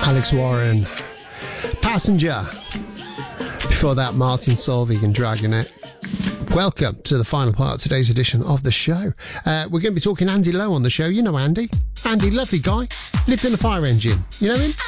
Alex Warren, Passenger. Before that, Martin Solveig and Dragonet. Welcome to the final part of today's edition of the show. We're going to be talking Andy Lowe on the show. You know Andy. Andy, lovely guy. Lived in a fire engine. You know him?